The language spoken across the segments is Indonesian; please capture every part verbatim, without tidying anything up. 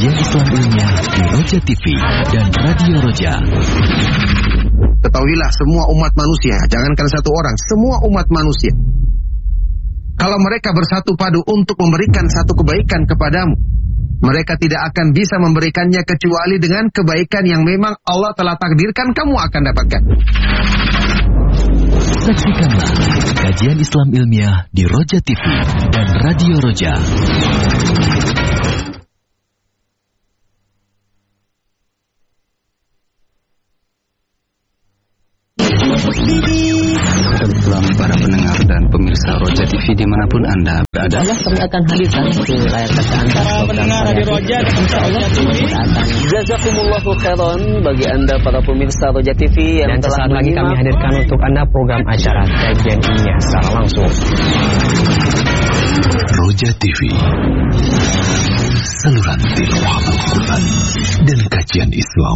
Kajian Islam Ilmiah di Roja T V dan Radio Roja. Ketahuilah semua umat manusia, jangankan satu orang, semua umat manusia, kalau mereka bersatu padu untuk memberikan satu kebaikan kepadamu, mereka tidak akan bisa memberikannya kecuali dengan kebaikan yang memang Allah telah takdirkan kamu akan dapatkan. Saksikanlah Kajian Islam Ilmiah di Roja T V dan Radio Roja. Selamat para pendengar dan pemirsa Roja T V dimanapun Anda berada. Allah kami akan hadirkan di layar kaca Anda para pendengar Radio Roja, insyaallah jazakumullahu khairan bagi Anda para pemirsa Roja T V yang dan telah lagi kami hadirkan untuk Anda program acara kajian ilmiah secara langsung. Roja T V, saluran tilawah Al-Quran dan kajian Islam.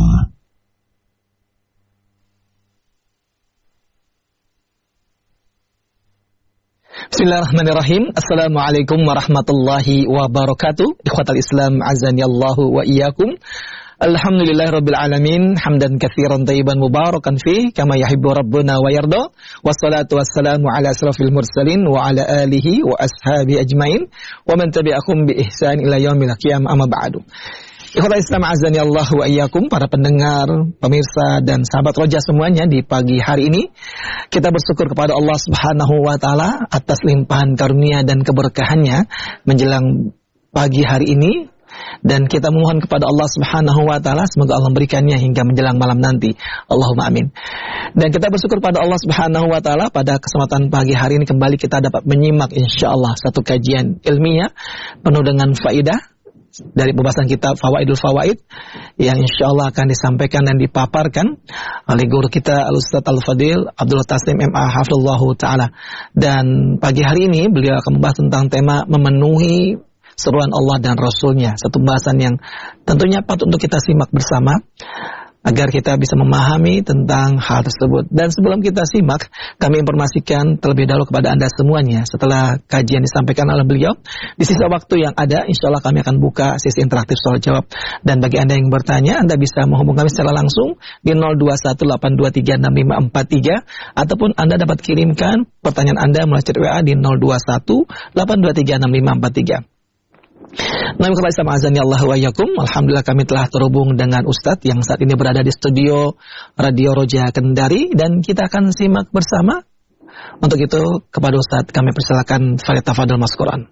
Bismillahirrahmanirrahim. Assalamualaikum warahmatullahi wabarakatuh. Ikhwatal Islam azanillahu wa iyyakum. Alhamdulillahirabbil alamin, hamdan katsiran thayyiban mubarakan fi kama yuhibbu rabbuna wa yarda. Wassalatu wassalamu ala asrafil mursalin wa ala alihi wa ashabi ajmain wa man tabi'ahum bi ihsan ila yaumil qiyamah, amma ba'du. Ikhwatal Islam azani Allah wa iyyakum, para pendengar, pemirsa dan sahabat Roja semuanya, di pagi hari ini kita bersyukur kepada Allah Subhanahu wa taala atas limpahan karunia dan keberkahannya menjelang pagi hari ini, dan kita memohon kepada Allah Subhanahu wa taala semoga Allah memberikannya hingga menjelang malam nanti. Allahumma amin. Dan kita bersyukur pada Allah Subhanahu wa taala pada kesempatan pagi hari ini kembali kita dapat menyimak insyaallah satu kajian ilmiah penuh dengan faidah dari pembahasan kitab Fawaidul Fawaid yang insyaallah akan disampaikan dan dipaparkan oleh guru kita Al-Ustaz Al-Fadil Abdul Taslim M A Hafizallahu Ta'ala. Dan pagi hari ini beliau akan membahas tentang tema memenuhi seruan Allah dan Rasulnya, satu pembahasan yang tentunya patut untuk kita simak bersama agar kita bisa memahami tentang hal tersebut. Dan sebelum kita simak, kami informasikan terlebih dahulu kepada Anda semuanya, setelah kajian disampaikan oleh beliau, di sisa waktu yang ada, insya Allah kami akan buka sesi interaktif soal jawab. Dan bagi Anda yang bertanya, Anda bisa menghubungi kami secara langsung di nol dua satu delapan dua tiga enam lima empat tiga, ataupun Anda dapat kirimkan pertanyaan Anda melalui chat W A di nol dua satu delapan dua tiga enam lima empat tiga. Nama kepada Islam azani Allah wa iyyakum. Alhamdulillah kami telah terhubung dengan Ustadz yang saat ini berada di studio Radio Roja Kendari, dan kita akan simak bersama. Untuk itu kepada Ustadz kami persilakan falyatafadhal maskuran.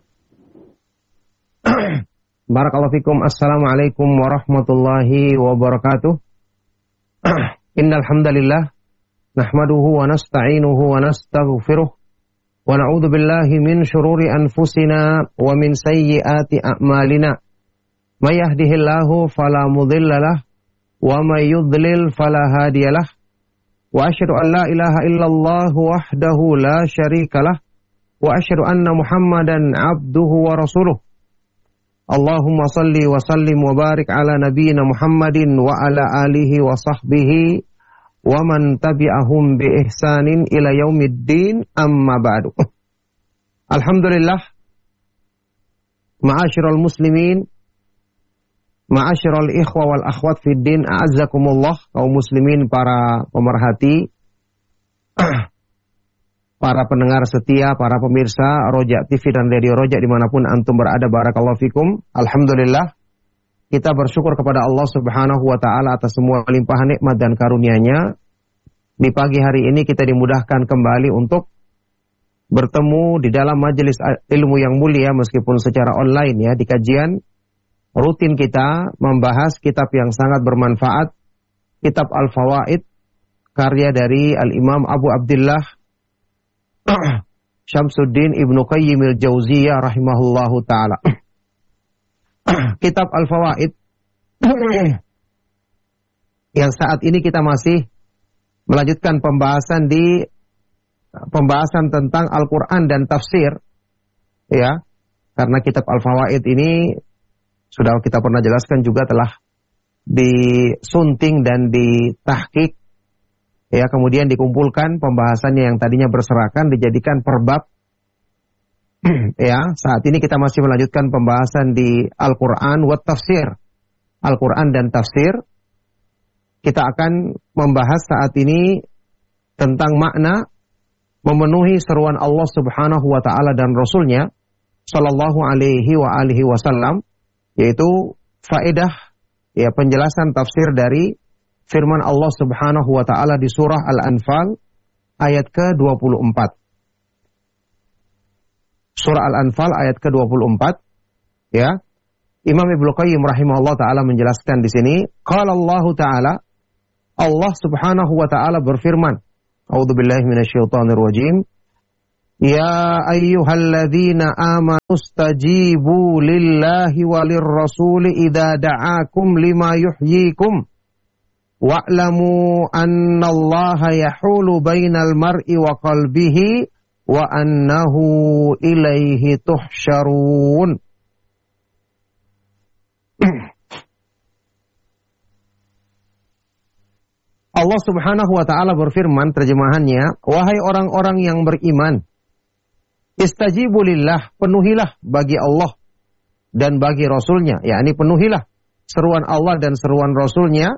Barakallahu fikum. Assalamualaikum warahmatullahi wabarakatuh. Innal hamdalillah nahmaduhu wa nasta'inuhu wa nastaghfiruh wa na'udzu billahi min syururi anfusina wa min sayyiati a'malina. May yahdihillahu fala mudilla lahu wa may yudlil fala hadiyalah. Wa asyhadu an la ilaha illallah wahdahu la syarikalah wa asyhadu anna Muhammadan abduhu wa rasuluh. Allahumma salli wa sallim wa barik ala nabiyyina Muhammadin wa ala alihi wa sahbihi wa man tabi'ahum bi ihsanin ila yaumiddin, amma ba'du. Alhamdulillah, ma'asyiral muslimin, ma'asyiral ikhwa wal akhwat fid din, a'azzakumullah, kaum muslimin, para pemerhati, para pendengar setia, para pemirsa Roja T V dan Radio Roja dimanapun antum berada, barakallahu fikum. Alhamdulillah, kita bersyukur kepada Allah Subhanahu wa taala atas semua limpahan nikmat dan karunia-Nya. Di pagi hari ini kita dimudahkan kembali untuk bertemu di dalam majelis ilmu yang mulia meskipun secara online ya, di kajian rutin kita membahas kitab yang sangat bermanfaat, kitab Al-Fawaid karya dari Al-Imam Abu Abdullah Syamsuddin Ibnu Qayyim al-Jauziyah rahimahullahu taala. Kitab Al-Fawaid yang saat ini kita masih melanjutkan pembahasan di pembahasan tentang Al-Quran dan tafsir, ya, karena kitab Al-Fawaid ini sudah kita pernah jelaskan juga telah disunting dan ditahqiq, ya, kemudian dikumpulkan pembahasannya yang tadinya berserakan dijadikan per bab. Ya, saat ini kita masih melanjutkan pembahasan di Al-Quran wa tafsir. Al-Quran dan tafsir. Kita akan membahas saat ini tentang makna memenuhi seruan Allah Subhanahu wa taala dan Rasulnya sallallahu alaihi wa alihi wasallam, yaitu faedah ya penjelasan tafsir dari firman Allah Subhanahu wa taala di surah Al-Anfal ayat ke dua puluh empat. Surah Al-Anfal ayat ke dua puluh empat, ya. Imam Ibnu Qayyim rahimahullah taala menjelaskan di sini, qala Allah taala, Allah Subhanahu wa taala berfirman, a'udzubillahi minasyaitonir rajim, ya ayyuhalladzina amanu stajibu lillahi walir rasuli idza da'akum lima yuhyikum wa'lamu annallaha yahulu bainal mar'i wa qalbihi wa annahu ilaihi tuhsyarun. Allah Subhanahu wa taala berfirman, terjemahannya, wahai orang-orang yang beriman, istajibu lillah, penuhilah bagi Allah dan bagi Rasulnya, yakni penuhilah seruan Allah dan seruan Rasulnya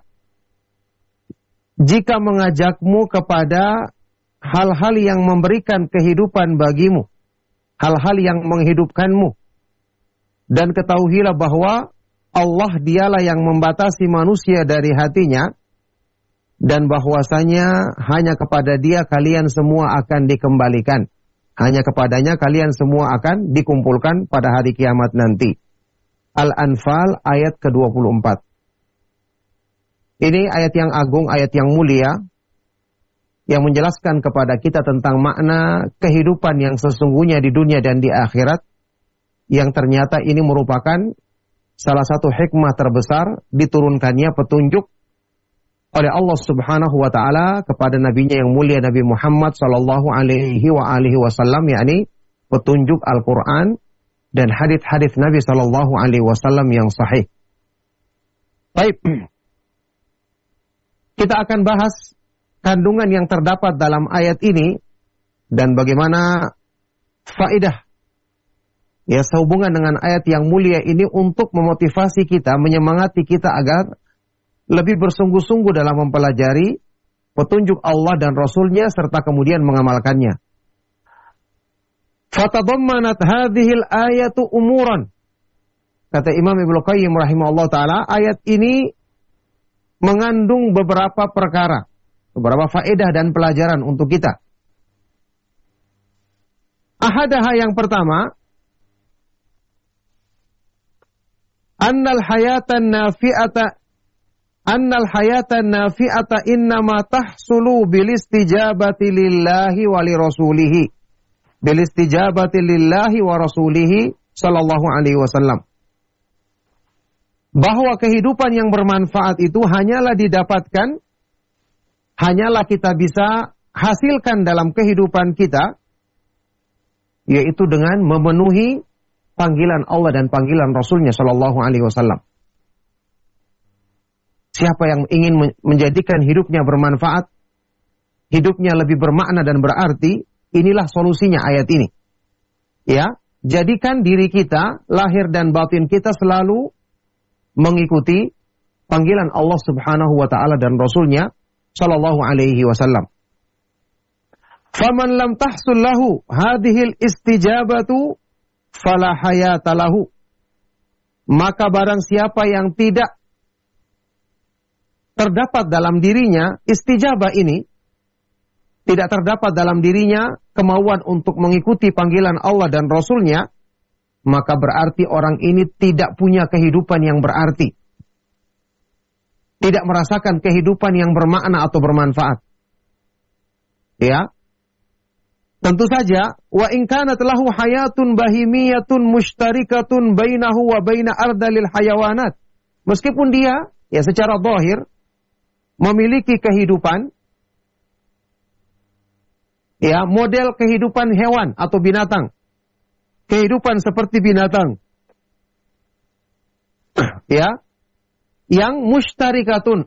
jika mengajakmu kepada hal-hal yang memberikan kehidupan bagimu, hal-hal yang menghidupkanmu, dan ketahuilah bahwa Allah dialah yang membatasi manusia dari hatinya, dan bahwasanya hanya kepada Dia kalian semua akan dikembalikan. Hanya kepadanya kalian semua akan dikumpulkan pada hari kiamat nanti. Al-Anfal ayat ke dua puluh empat. Ini ayat yang agung, ayat yang mulia, yang menjelaskan kepada kita tentang makna kehidupan yang sesungguhnya di dunia dan di akhirat, yang ternyata ini merupakan salah satu hikmah terbesar diturunkannya petunjuk oleh Allah Subhanahu wa taala kepada nabinya yang mulia Nabi Muhammad sallallahu alaihi wa alihi wasallam, yakni petunjuk Al-Qur'an dan hadits-hadits Nabi sallallahu alaihi wasallam yang sahih. Baik. Kita akan bahas kandungan yang terdapat dalam ayat ini dan bagaimana faedah ya sehubungan dengan ayat yang mulia ini untuk memotivasi kita, menyemangati kita agar lebih bersungguh-sungguh dalam mempelajari petunjuk Allah dan Rasulnya serta kemudian mengamalkannya. Fatadammanat hadhil ayatu umuran. Kata Imam Ibnu Qayyim rahimahullah taala, ayat ini mengandung beberapa perkara, beberapa faedah dan pelajaran untuk kita. Ahadaha, yang pertama, annal hayatan nafi'ata annal hayatan nafi'ata innama tahsulu bil istijabati lillahi wa li rasulihi bil istijabati lillahi wa rasulihi sallallahu alaihi wasallam, bahwa kehidupan yang bermanfaat itu hanyalah didapatkan, hanyalah kita bisa hasilkan dalam kehidupan kita, yaitu dengan memenuhi panggilan Allah dan panggilan Rasulnya sallallahu alaihi wasallam. Siapa yang ingin menjadikan hidupnya bermanfaat, hidupnya lebih bermakna dan berarti, inilah solusinya ayat ini. Ya, jadikan diri kita, lahir dan batin kita selalu mengikuti panggilan Allah Subhanahu wa taala dan Rasulnya sallallahu alaihi wasallam. Faman lam tahsul lahu hadhil istijabatu fala hayata lahu. Maka barang siapa yang tidak terdapat dalam dirinya istijabah ini, tidak terdapat dalam dirinya kemauan untuk mengikuti panggilan Allah dan Rasulnya, maka berarti orang ini tidak punya kehidupan yang berarti. Tidak merasakan kehidupan yang bermakna atau bermanfaat. Ya. Tentu saja, wa in kanat lahu hayatun bahimiyatun mushtarikatun bainahu wa baina ardalil hayawanat. Meskipun dia ya secara zahir memiliki kehidupan, ya model kehidupan hewan atau binatang, kehidupan seperti binatang, ya, yang mushtarikatun,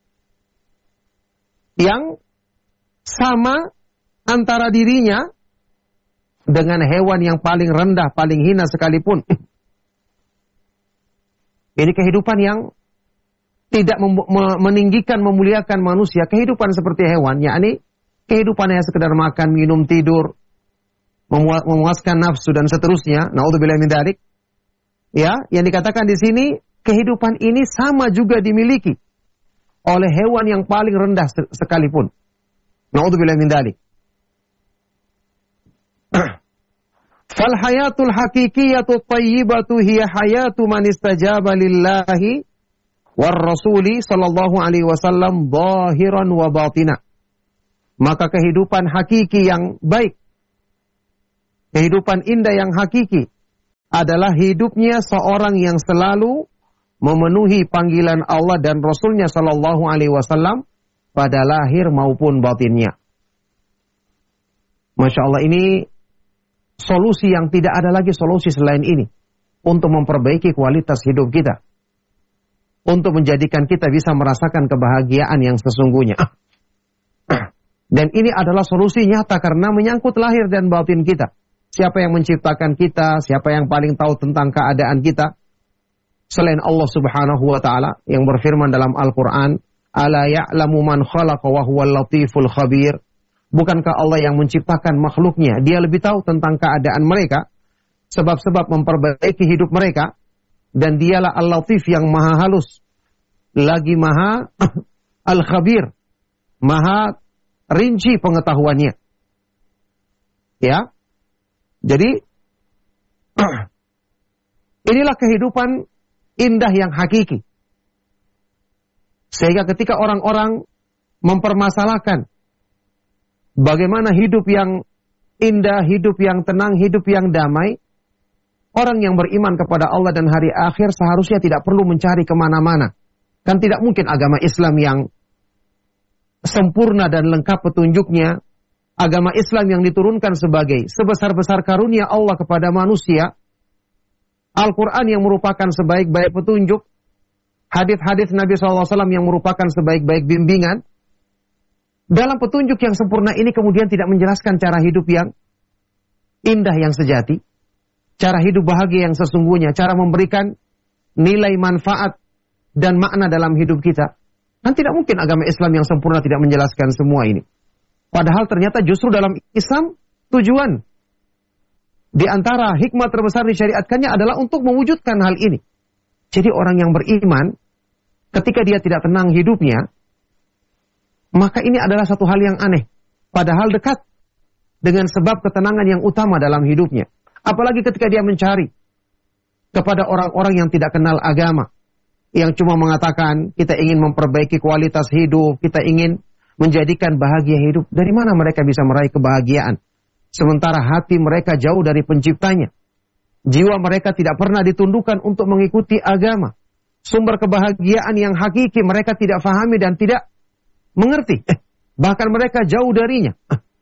yang sama antara dirinya dengan hewan yang paling rendah, paling hina sekalipun. Ini kehidupan yang tidak mem- meninggikan, memuliakan manusia, kehidupan seperti hewan, yakni kehidupannya sekedar makan, minum, tidur, memuas- memuaskan nafsu dan seterusnya. Naudzubillah min dzalik. Ya, yang dikatakan di sini kehidupan ini sama juga dimiliki oleh hewan yang paling rendah sekalipun. Naudzubillah min dzalik. Fal hayatul haqiqiyatu thayyibatu hiya hayatu man istajaba lillahi war rasuli sallallahu alaihi wasallam zahiran wa batina. Maka kehidupan hakiki yang baik, kehidupan indah yang hakiki adalah hidupnya seorang yang selalu memenuhi panggilan Allah dan Rasulnya sallallahu alaihi wasallam pada lahir maupun batinnya. Masya Allah, ini solusi yang tidak ada lagi solusi selain ini untuk memperbaiki kualitas hidup kita, untuk menjadikan kita bisa merasakan kebahagiaan yang sesungguhnya. Dan ini adalah solusi nyata karena menyangkut lahir dan batin kita. Siapa yang menciptakan kita, siapa yang paling tahu tentang keadaan kita selain Allah Subhanahu wa taala yang berfirman dalam Al-Qur'an, "Ala ya'lamu man khalaqa wa huwal latiful khabir." Bukankah Allah yang menciptakan makhluknya, dia lebih tahu tentang keadaan mereka, sebab-sebab memperbaiki hidup mereka, dan dialah Al-Latif yang maha halus, lagi maha Al-Khabir, maha rinci pengetahuannya. Ya, jadi inilah kehidupan indah yang hakiki. Sehingga ketika orang-orang mempermasalahkan bagaimana hidup yang indah, hidup yang tenang, hidup yang damai, orang yang beriman kepada Allah dan hari akhir seharusnya tidak perlu mencari kemana-mana. Kan tidak mungkin agama Islam yang sempurna dan lengkap petunjuknya, agama Islam yang diturunkan sebagai sebesar-besar karunia Allah kepada manusia, Al-Quran yang merupakan sebaik-baik petunjuk, hadis-hadis Nabi shallallahu alaihi wasallam yang merupakan sebaik-baik bimbingan. Dalam petunjuk yang sempurna ini kemudian tidak menjelaskan cara hidup yang indah yang sejati, cara hidup bahagia yang sesungguhnya, cara memberikan nilai manfaat dan makna dalam hidup kita. Kan tidak mungkin agama Islam yang sempurna tidak menjelaskan semua ini. Padahal ternyata justru dalam Islam tujuan di antara hikmah terbesar disyariatkannya adalah untuk mewujudkan hal ini. Jadi orang yang beriman ketika dia tidak tenang hidupnya, maka ini adalah satu hal yang aneh. Padahal dekat dengan sebab ketenangan yang utama dalam hidupnya. Apalagi ketika dia mencari kepada orang-orang yang tidak kenal agama, yang cuma mengatakan kita ingin memperbaiki kualitas hidup, kita ingin menjadikan bahagia hidup. Dari mana mereka bisa meraih kebahagiaan? Sementara hati mereka jauh dari penciptanya. Jiwa mereka tidak pernah ditundukkan untuk mengikuti agama. Sumber kebahagiaan yang hakiki mereka tidak fahami dan tidak mengerti, eh, bahkan mereka jauh darinya.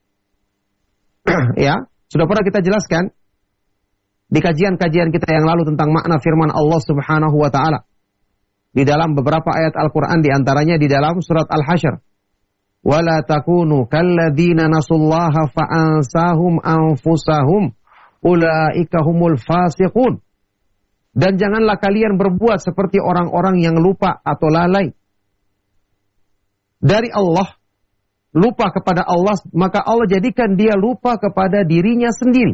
Ya, sudah pernah kita jelaskan di kajian-kajian kita yang lalu tentang makna firman Allah Subhanahu wa taala di dalam beberapa ayat Al-Qur'an, di antaranya di dalam surat Al-Hasyr. Wala takunu kalladzina nasullaha fa'ansahum anfusahum ulaika humul fasiqun. Dan janganlah kalian berbuat seperti orang-orang yang lupa atau lalai dari Allah, lupa kepada Allah, maka Allah jadikan dia lupa kepada dirinya sendiri.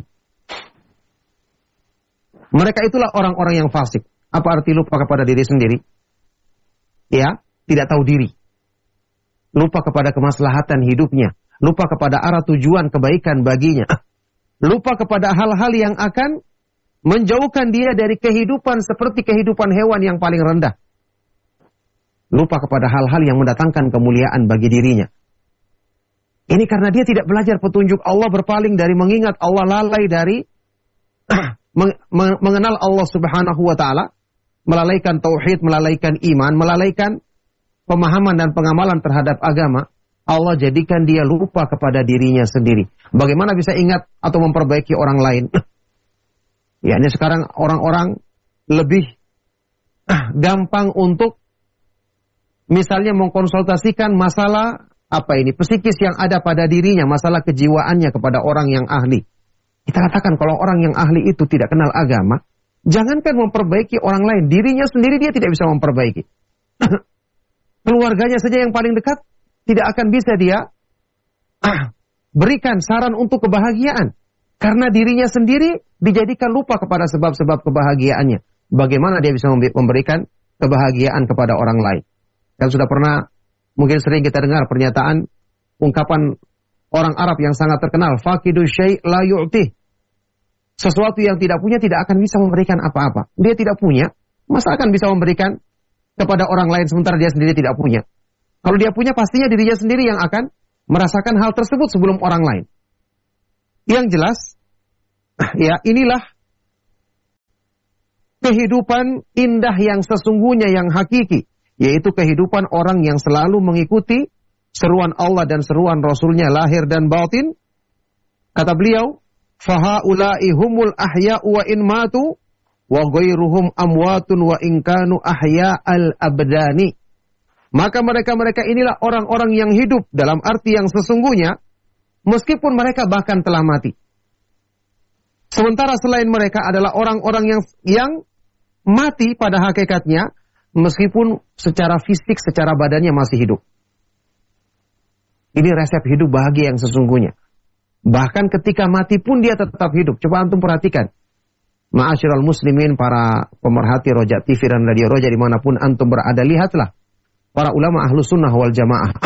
Mereka itulah orang-orang yang fasik. Apa arti lupa kepada diri sendiri? Ya, tidak tahu diri. Lupa kepada kemaslahatan hidupnya, lupa kepada arah tujuan kebaikan baginya, lupa kepada hal-hal yang akan menjauhkan dia dari kehidupan seperti kehidupan hewan yang paling rendah. Lupa kepada hal-hal yang mendatangkan kemuliaan bagi dirinya. Ini karena dia tidak belajar petunjuk Allah, berpaling dari mengingat Allah, lalai dari mengenal Allah Subhanahu wa taala, melalaikan tauhid, melalaikan iman, melalaikan pemahaman dan pengamalan terhadap agama. Allah jadikan dia lupa kepada dirinya sendiri. Bagaimana bisa ingat atau memperbaiki orang lain? Ya, ini sekarang orang-orang lebih gampang untuk misalnya mengkonsultasikan masalah apa ini psikis yang ada pada dirinya, masalah kejiwaannya kepada orang yang ahli. Kita katakan kalau orang yang ahli itu tidak kenal agama, jangankan memperbaiki orang lain, dirinya sendiri dia tidak bisa memperbaiki. keluarganya saja yang paling dekat tidak akan bisa dia ah, berikan saran untuk kebahagiaan. Karena dirinya sendiri dijadikan lupa kepada sebab-sebab kebahagiaannya. Bagaimana dia bisa memberikan kebahagiaan kepada orang lain. Dan sudah pernah, mungkin sering kita dengar pernyataan, ungkapan orang Arab yang sangat terkenal, faqidu syai' la yu'tih. Sesuatu yang tidak punya tidak akan bisa memberikan apa-apa. Dia tidak punya, masa akan bisa memberikan kepada orang lain sementara dia sendiri tidak punya. Kalau dia punya, pastinya dirinya sendiri yang akan merasakan hal tersebut sebelum orang lain. Yang jelas, ya inilah kehidupan indah yang sesungguhnya, yang hakiki, yaitu kehidupan orang yang selalu mengikuti seruan Allah dan seruan Rasulnya lahir dan batin. Kata beliau, fahaula'i humul ahya'u wa in matu wa ghairuhum amwatun wa in kanu ahya'al abdani. Maka mereka-mereka inilah orang-orang yang hidup dalam arti yang sesungguhnya, meskipun mereka bahkan telah mati. Sementara selain mereka adalah orang-orang yang yang mati pada hakikatnya, meskipun secara fisik, secara badannya masih hidup. Ini resep hidup bahagia yang sesungguhnya. Bahkan ketika mati pun dia tetap hidup. Coba antum perhatikan. Ma'asyiral muslimin, para pemerhati Roja T V dan Radio Roja dimanapun antum berada, lihatlah para ulama ahlus sunnah wal jamaah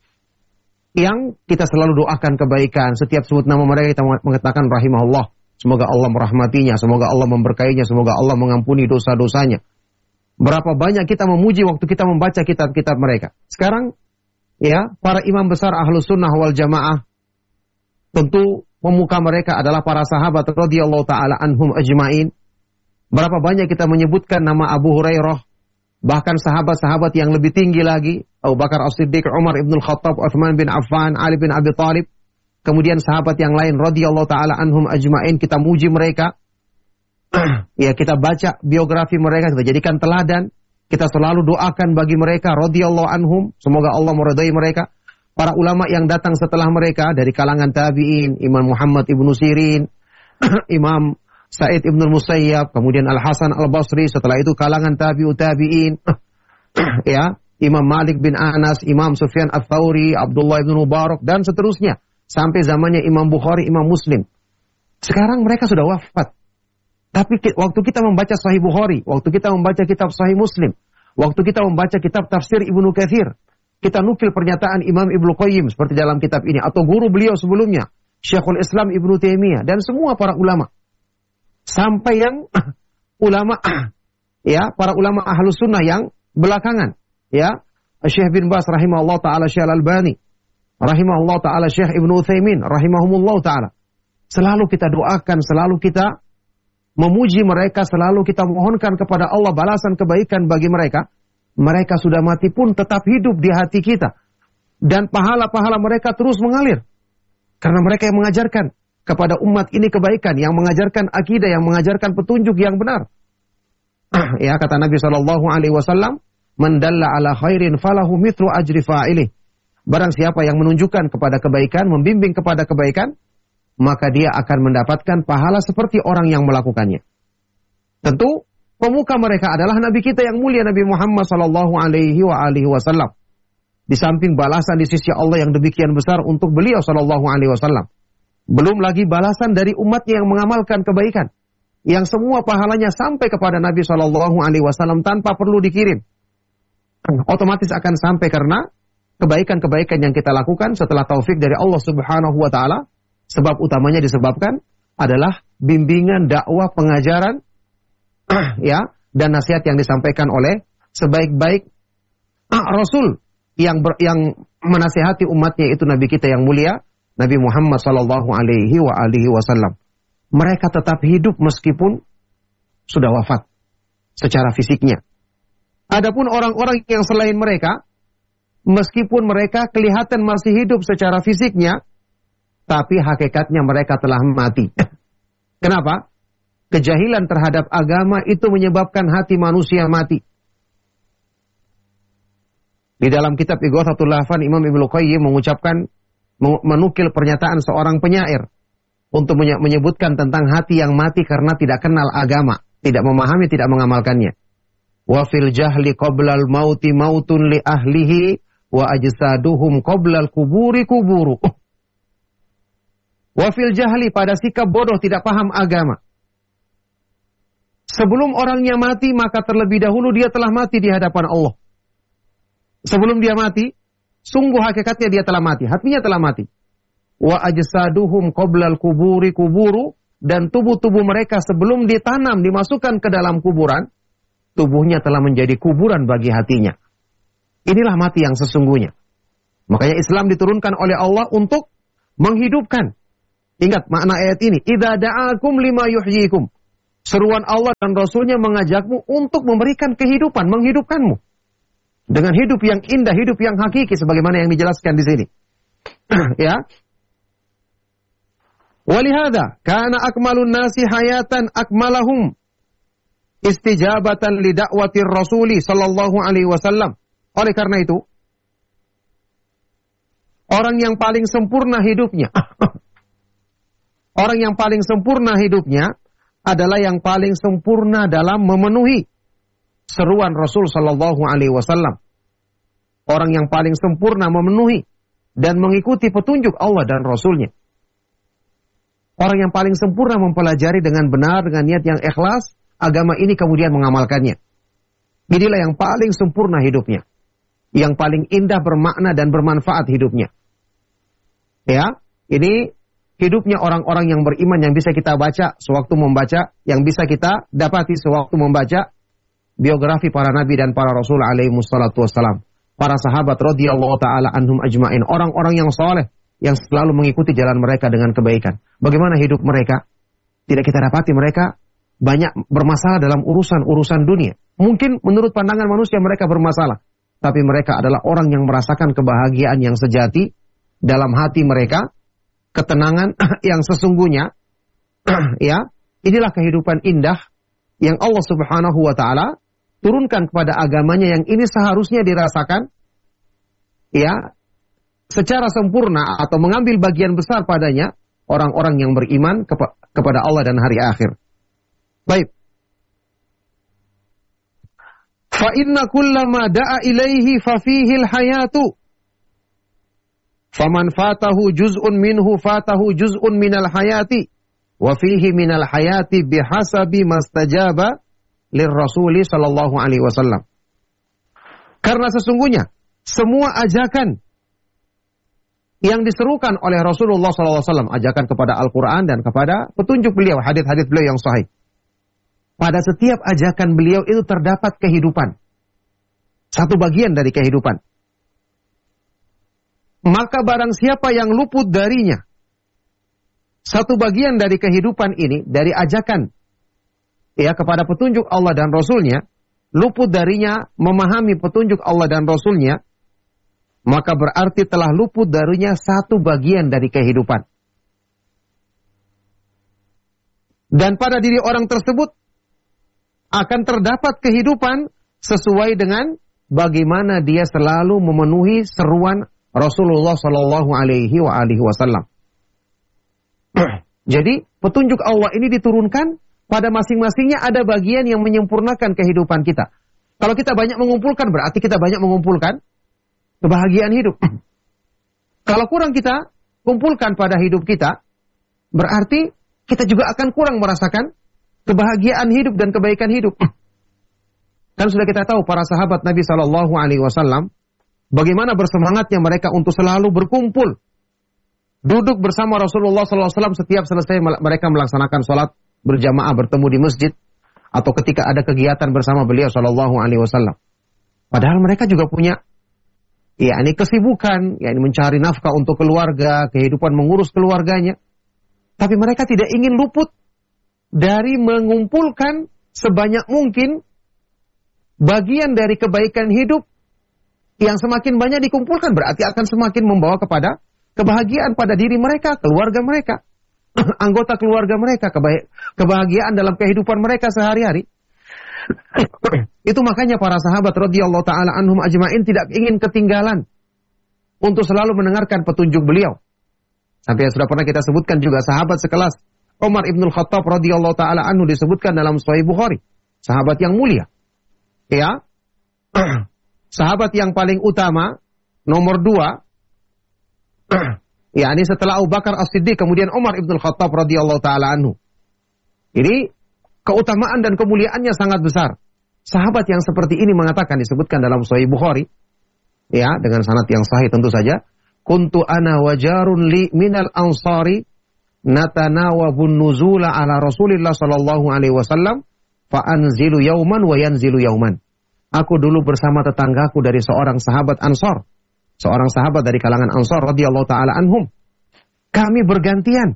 yang kita selalu doakan kebaikan. Setiap sebut nama mereka kita mengatakan rahimahullah. Semoga Allah merahmatinya, semoga Allah memberkainya, semoga Allah mengampuni dosa-dosanya. Berapa banyak kita memuji waktu kita membaca kitab-kitab mereka. Sekarang, ya, para imam besar ahlus sunnah wal jamaah, tentu pemuka mereka adalah para sahabat radhiyallahu ta'ala anhum ajma'in. Berapa banyak kita menyebutkan nama Abu Hurairah, bahkan sahabat-sahabat yang lebih tinggi lagi, Abu Bakar As-Siddiq, Umar ibn Khattab, Uthman bin Affan, Ali bin Abi Thalib, kemudian sahabat yang lain radhiyallahu ta'ala anhum ajma'in, kita muji mereka. Ya, kita baca biografi mereka, kita jadikan teladan, kita selalu doakan bagi mereka radhiyallahu anhum, semoga Allah meridai mereka. Para ulama yang datang setelah mereka dari kalangan tabi'in, Imam Muhammad ibnu Sirin, Imam Sa'id ibnu Musayyab, kemudian Al-Hasan Al-Basri, setelah itu kalangan tabi'ut tabi'in, ya, Imam Malik bin Anas, Imam Sufyan Ats-Tsauri, Abdullah ibnu Mubarak, dan seterusnya, sampai zamannya Imam Bukhari, Imam Muslim. Sekarang mereka sudah wafat. Tapi waktu kita membaca Sahih Bukhari, waktu kita membaca kitab Sahih Muslim, waktu kita membaca kitab tafsir Ibnu Katsir, kita nukil pernyataan Imam Ibnu Qayyim seperti dalam kitab ini, atau guru beliau sebelumnya, Syekhul Islam Ibnu Taimiyah, dan semua para ulama. Sampai yang ulama, ya, para ulama ahlus sunnah yang belakangan, ya, Syekh bin Baz rahimahullah ta'ala, Syekh Al-Albani rahimahullah ta'ala, Syekh Ibnu Utsaimin rahimahumullah ta'ala. Selalu kita doakan, selalu kita memuji mereka, selalu kita mohonkan kepada Allah balasan kebaikan bagi mereka. Mereka sudah mati pun tetap hidup di hati kita. Dan pahala-pahala mereka terus mengalir. Karena mereka yang mengajarkan kepada umat ini kebaikan, yang mengajarkan akidah, yang mengajarkan petunjuk yang benar. Ya, kata Nabi shallallahu alaihi wasallam, "Man dalla ala khairin falahu mithlu ajri fa'ilih." Barang siapa yang menunjukkan kepada kebaikan, membimbing kepada kebaikan, maka dia akan mendapatkan pahala seperti orang yang melakukannya. Tentu pemuka mereka adalah Nabi kita yang mulia, Nabi Muhammad sallallahu alaihi wa alihi wasallam. Di samping balasan di sisi Allah yang demikian besar untuk beliau sallallahu alaihi wasallam, belum lagi balasan dari umatnya yang mengamalkan kebaikan, yang semua pahalanya sampai kepada Nabi sallallahu alaihi wasallam tanpa perlu dikirim. Otomatis akan sampai karena kebaikan-kebaikan yang kita lakukan setelah taufik dari Allah Subhanahu wa taala. Sebab utamanya disebabkan adalah bimbingan, dakwah, pengajaran, ya, dan nasihat yang disampaikan oleh sebaik-baik ah, Rasul yang ber, yang menasihati umatnya, itu Nabi kita yang mulia, Nabi Muhammad sallallahu alaihi wa alihi wasallam. Mereka tetap hidup meskipun sudah wafat secara fisiknya. Adapun orang-orang yang selain mereka, meskipun mereka kelihatan masih hidup secara fisiknya, tapi hakikatnya mereka telah mati. Kenapa? Kejahilan terhadap agama itu menyebabkan hati manusia mati. Di dalam kitab Ighathatul Lahfan, Imam Ibnu Qayyim mengucapkan, menukil pernyataan seorang penyair untuk menyebutkan tentang hati yang mati karena tidak kenal agama, tidak memahami, tidak mengamalkannya. Wa fil jahli qoblal mauti mautun li ahlihi wa ajsaduhum qoblal kuburi kuburu. Wa fil jahli, pada sikap bodoh tidak paham agama. Sebelum orangnya mati, maka terlebih dahulu dia telah mati di hadapan Allah. Sebelum dia mati, sungguh hakikatnya dia telah mati, hatinya telah mati. Wa ajsaduhum qoblal kuburi kuburu, dan tubuh-tubuh mereka sebelum ditanam, dimasukkan ke dalam kuburan, tubuhnya telah menjadi kuburan bagi hatinya. Inilah mati yang sesungguhnya. Makanya Islam diturunkan oleh Allah untuk menghidupkan. Ingat makna ayat ini. Idza da'akum lima yuhyikum. Seruan Allah dan Rasulnya mengajakmu untuk memberikan kehidupan, menghidupkanmu. Dengan hidup yang indah, hidup yang hakiki, sebagaimana yang dijelaskan di sini. Ya. Walihada, kana akmalun nasi hayatan akmalahum istijabatan li da'watir Rasuli sallallahu alaihi wasallam. Oleh karena itu, orang yang paling sempurna hidupnya, orang yang paling sempurna hidupnya adalah yang paling sempurna dalam memenuhi seruan Rasul sallallahu alaihi wasallam. Orang yang paling sempurna memenuhi dan mengikuti petunjuk Allah dan Rasulnya. Orang yang paling sempurna mempelajari dengan benar, dengan niat yang ikhlas, agama ini kemudian mengamalkannya. Inilah yang paling sempurna hidupnya. Yang paling indah, bermakna, dan bermanfaat hidupnya. Ya, ini hidupnya orang-orang yang beriman yang bisa kita baca sewaktu membaca, yang bisa kita dapati sewaktu membaca biografi para nabi dan para rasul alaihi wassalatu wassalam. Para sahabat radhiyallahu ta'ala anhum ajma'in. Orang-orang yang soleh, yang selalu mengikuti jalan mereka dengan kebaikan. Bagaimana hidup mereka? Tidak kita dapati mereka banyak bermasalah dalam urusan-urusan dunia. Mungkin menurut pandangan manusia mereka bermasalah. Tapi mereka adalah orang yang merasakan kebahagiaan yang sejati dalam hati mereka. Ketenangan yang sesungguhnya. Ya, inilah kehidupan indah yang Allah subhanahu wa ta'ala turunkan kepada agamanya, yang ini seharusnya dirasakan. Ya, secara sempurna atau mengambil bagian besar padanya orang-orang yang beriman kepa- kepada Allah dan hari akhir. Baik. Fa inna kullama da'a ilaihi fa fihi al-hayatu. Faman fatahu juz'un minhu fatahu juz'un minal hayati wa fihi minal hayati bihasabi mastajaba lirrasuli sallallahu alaihi wasallam. Karena sesungguhnya semua ajakan yang diserukan oleh Rasulullah sallallahu alaihi wasallam, ajakan kepada Al-Quran dan kepada petunjuk beliau, hadits-hadits beliau yang sahih. Pada setiap ajakan beliau itu terdapat kehidupan. Satu bagian dari kehidupan. Maka barang siapa yang luput darinya, satu bagian dari kehidupan ini, dari ajakan ya kepada petunjuk Allah dan Rasulnya, luput darinya memahami petunjuk Allah dan Rasulnya, maka berarti telah luput darinya satu bagian dari kehidupan. Dan pada diri orang tersebut akan terdapat kehidupan sesuai dengan bagaimana dia selalu memenuhi seruan Rasulullah Sallallahu Alaihi Wasallam. Jadi petunjuk Allah ini diturunkan pada masing-masingnya, ada bagian yang menyempurnakan kehidupan kita. Kalau kita banyak mengumpulkan, berarti kita banyak mengumpulkan kebahagiaan hidup. Kalau kurang kita kumpulkan pada hidup kita, berarti kita juga akan kurang merasakan kebahagiaan hidup dan kebaikan hidup. Kan sudah kita tahu para sahabat Nabi Sallallahu Alaihi Wasallam bagaimana bersemangatnya mereka untuk selalu berkumpul, duduk bersama Rasulullah Sallallahu Alaihi Wasallam setiap selesai mereka melaksanakan sholat berjamaah, bertemu di masjid, atau ketika ada kegiatan bersama beliau Sallallahu Alaihi Wasallam. Padahal mereka juga punya ya ini kesibukan, ya ini mencari nafkah untuk keluarga, kehidupan mengurus keluarganya. Tapi mereka tidak ingin luput dari mengumpulkan sebanyak mungkin bagian dari kebaikan hidup. Yang semakin banyak dikumpulkan berarti akan semakin membawa kepada kebahagiaan pada diri mereka, keluarga mereka, anggota keluarga mereka, kebahagiaan dalam kehidupan mereka sehari-hari. Itu makanya para sahabat radhiyallahu taala anhum ajma'in tidak ingin ketinggalan untuk selalu mendengarkan petunjuk beliau. Sampai yang sudah pernah kita sebutkan juga sahabat sekelas Umar ibn Khattab radhiyallahu taala anhu disebutkan dalam Sahih Bukhari, sahabat yang mulia. ya, sahabat yang paling utama, nomor dua, ya, ini setelah Abu Bakar As-Siddiq, kemudian Umar Ibn Khattab radhiyallahu ta'ala anhu. Ini keutamaan dan kemuliaannya sangat besar. Sahabat yang seperti ini mengatakan, disebutkan dalam Sahih Bukhari, ya, dengan sanad yang sahih tentu saja, kuntu ana wajarun li minal ansari natanawabun nuzula ala Rasulillah sallallahu alaihi wasallam fa anzilu yauman wa yanzilu yauman. Aku dulu bersama tetanggaku dari seorang sahabat Ansar, seorang sahabat dari kalangan Ansar radhiyallahu taala anhum. Kami bergantian,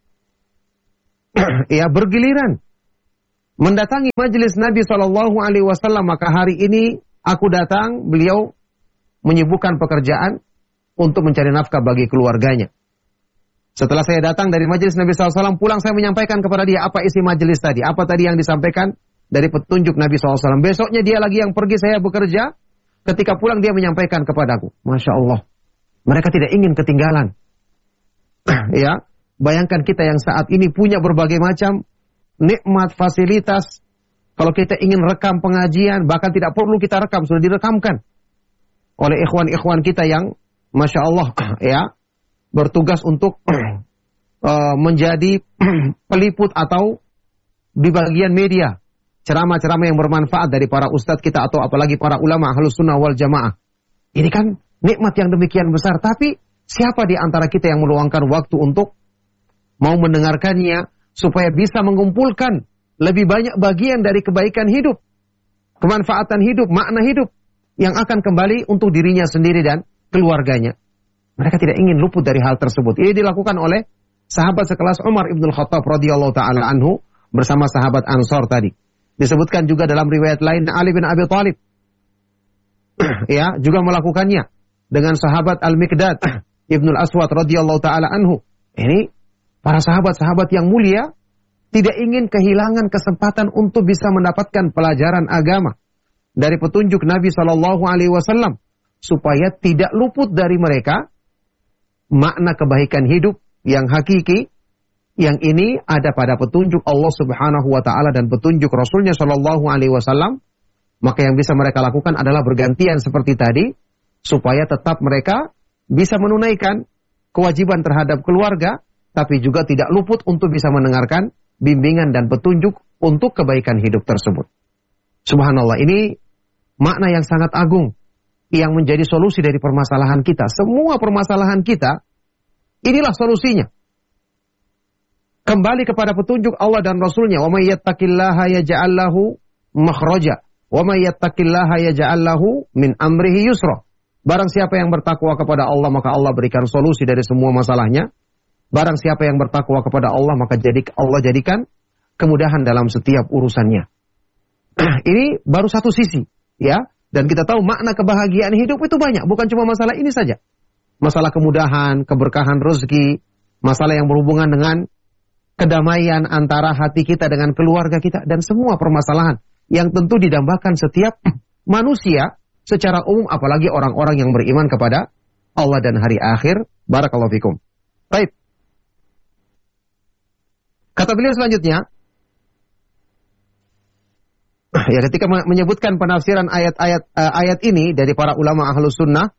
ya, bergiliran mendatangi majelis Nabi sallallahu alaihi wasallam. Maka hari ini aku datang, beliau menyibukkan pekerjaan untuk mencari nafkah bagi keluarganya. Setelah saya datang dari majelis Nabi sallallahu alaihi wasallam, pulang saya menyampaikan kepada dia apa isi majelis tadi, apa tadi yang disampaikan dari petunjuk Nabi sallallahu alaihi wasallam. Besoknya dia lagi yang pergi, saya bekerja. Ketika pulang dia menyampaikan kepadaku. Masya Allah, mereka tidak ingin ketinggalan. Ya, bayangkan kita yang saat ini punya berbagai macam nikmat, fasilitas. Kalau kita ingin rekam pengajian, bahkan tidak perlu kita rekam, sudah direkamkan oleh ikhwan-ikhwan kita yang Masya Allah, ya, bertugas untuk uh, menjadi peliput atau di bagian media, ceramah-ceramah yang bermanfaat dari para ustadz kita atau apalagi para ulama Ahlus Sunnah wal Jamaah. Ini kan nikmat yang demikian besar, tapi siapa di antara kita yang meluangkan waktu untuk mau mendengarkannya supaya bisa mengumpulkan lebih banyak bagian dari kebaikan hidup, kemanfaatan hidup, makna hidup yang akan kembali untuk dirinya sendiri dan keluarganya. Mereka tidak ingin luput dari hal tersebut. Ini dilakukan oleh sahabat sekelas Umar Ibn Khattab radhiyallahu ta'ala anhu bersama sahabat Ansar tadi. Disebutkan juga dalam riwayat lain Ali bin Abi Thalib, ya, juga melakukannya dengan sahabat Al-Miqdad Ibnul Aswad radhiyallahu ta'ala anhu. Ini para sahabat-sahabat yang mulia tidak ingin kehilangan kesempatan untuk bisa mendapatkan pelajaran agama dari petunjuk Nabi Shallallahu Alaihi Wasallam supaya tidak luput dari mereka makna kebaikan hidup yang hakiki, yang ini ada pada petunjuk Allah Subhanahu Wa Taala dan petunjuk Rasulnya Shallallahu Alaihi Wasallam. Maka yang bisa mereka lakukan adalah bergantian seperti tadi supaya tetap mereka bisa menunaikan kewajiban terhadap keluarga, tapi juga tidak luput untuk bisa mendengarkan bimbingan dan petunjuk untuk kebaikan hidup tersebut. Subhanallah, ini makna yang sangat agung yang menjadi solusi dari permasalahan kita. Semua permasalahan kita, inilah solusinya. Kembali kepada petunjuk Allah dan Rasulnya. Wa may yattaqillaha yaj'al lahu makhraja wa may yattaqillaha yaj'al lahu min amrihi yusra. Barang siapa yang bertakwa kepada Allah, maka Allah berikan solusi dari semua masalahnya. Barang siapa yang bertakwa kepada Allah, maka jadi Allah jadikan kemudahan dalam setiap urusannya. Ini baru satu sisi, ya. Dan kita tahu makna kebahagiaan hidup itu banyak, bukan cuma masalah ini saja. Masalah kemudahan, keberkahan rezeki, masalah yang berhubungan dengan kedamaian antara hati kita dengan keluarga kita, dan semua permasalahan yang tentu didambakan setiap manusia secara umum, apalagi orang-orang yang beriman kepada Allah dan hari akhir. Barakallahu fikum. Baik. Kata beliau selanjutnya, ya, ketika menyebutkan penafsiran ayat-ayat uh, ayat ini dari para ulama Ahlus Sunnah,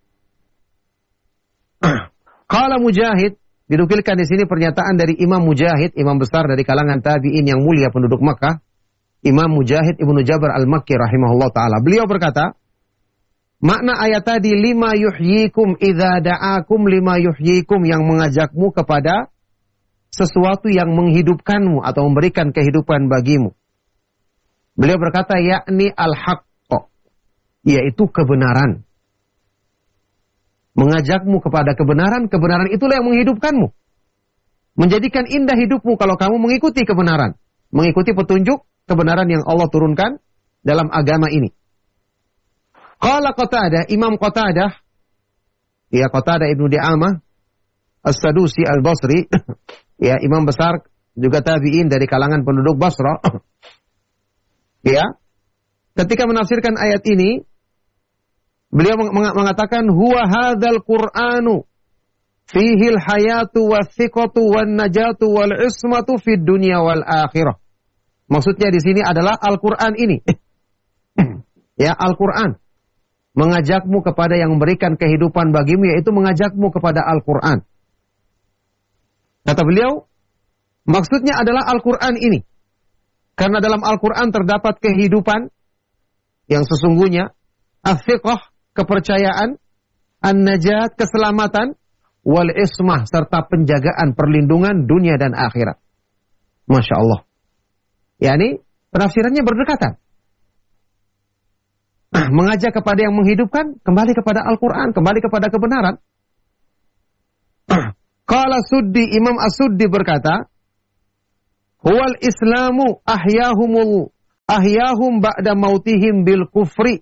qala Mujahid, dinukilkan di sini pernyataan dari Imam Mujahid, imam besar dari kalangan tabi'in yang mulia penduduk Makkah, Imam Mujahid Ibnu Jabr Al-Makki rahimahullah taala. Beliau berkata, makna ayat tadi lima yuhyikum idza da'akum lima yuhyikum, yang mengajakmu kepada sesuatu yang menghidupkanmu atau memberikan kehidupan bagimu. Beliau berkata, yakni al-haqq, yaitu kebenaran. Mengajakmu kepada kebenaran, kebenaran itulah yang menghidupkanmu. Menjadikan indah hidupmu kalau kamu mengikuti kebenaran. Mengikuti petunjuk kebenaran yang Allah turunkan dalam agama ini. Qala Qatadah, Imam Qatadah, ya Qatadah Ibnu Di'amah As-Sadusi Al-Basri, ya, imam besar juga tabi'in dari kalangan penduduk Basra. Ya, ketika menafsirkan ayat ini, beliau mengatakan, huwa hadzal Qur'anu fihi al-hayatu was-siqatu wan-najatu wal-ismatu fid dunya wal akhirah. Maksudnya di sini adalah Al-Qur'an ini. Ya, Al-Quran. Mengajakmu kepada yang memberikan kehidupan bagimu, yaitu mengajakmu kepada Al-Quran. Kata beliau, maksudnya adalah Al-Quran ini. Karena dalam Al-Quran terdapat kehidupan yang sesungguhnya, as-siqah, kepercayaan, an-najat, keselamatan, wal-ismah, serta penjagaan, perlindungan dunia dan akhirat. Masya Allah. Yani, penafsirannya berdekatan. Mengajak kepada yang menghidupkan, kembali kepada Al-Quran, kembali kepada kebenaran. Qala Suddi, Imam As-Suddi berkata, huwal islamu ahyahumul ahyahum ba'da mautihim bil kufri.